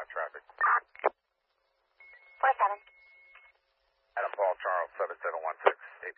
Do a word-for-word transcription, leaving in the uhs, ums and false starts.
southbound traffic. four seven. Adam Paul Charles seven seven one six eight